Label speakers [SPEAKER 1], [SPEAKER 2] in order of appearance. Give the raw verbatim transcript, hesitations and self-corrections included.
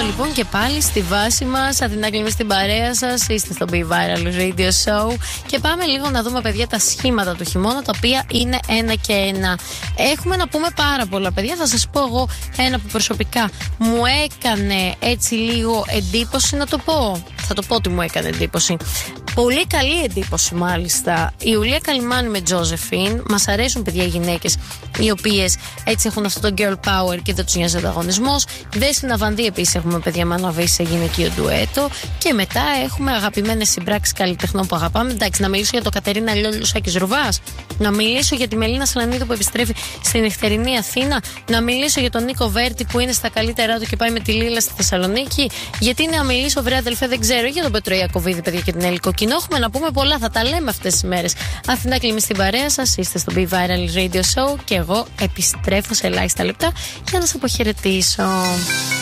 [SPEAKER 1] λοιπόν και πάλι στη βάση μας. Αθηνάκη, είμαι στην παρέα σας. Είστε στο Be Viral Radio Show. Και πάμε λίγο να δούμε, παιδιά, τα σχήματα του χειμώνα, τα οποία είναι ένα και ένα. Έχουμε να πούμε πάρα πολλά, παιδιά. Θα σας πω εγώ ένα που προσωπικά μου έκανε έτσι λίγο εντύπωση, να το πω. Θα το πω ότι μου έκανε εντύπωση. Πολύ καλή εντύπωση, μάλιστα. Η Ιουλία Καλυμάνη με Τζόζεφιν. Μας αρέσουν, παιδιά, οι γυναίκες οι οποίες έτσι έχουν αυτό το girl power και δεν τους νοιάζει ο ανταγωνισμός. Δέσποινα Βανδύ επίσης έχουμε, παιδιά, με αναβεί σε γυναικείο ντουέτο. Και μετά έχουμε αγαπημένες συμπράξεις καλλιτεχνών που αγαπάμε. Εντάξει, να μιλήσω για το Κατερίνα Λιόλου Σάκης Ρουβάς. Να μιλήσω για τη Μελίνα Σλανίδου που επιστρέφει στην νυχτερινή Αθήνα. Να μιλήσω για τον Νίκο Βέρτη που είναι στα καλύτερά του και πάει με τη Λίλα στη Θεσσαλονίκη. Γιατί να μιλήσω, βρε αδελφέ, δεν ξέρω, για τον Πέτρο Ιακωβίδη, παιδιά, και την Ελληνικό κοινό. Έχουμε να πούμε πολλά, θα τα λέμε αυτές τις μέρες. Αθηνάκη, είμαι στην παρέα σας. Είστε στο Be Viral Radio Show και εγώ επιστρέφω σε ελάχιστα λεπτά για να σας αποχαιρετήσω.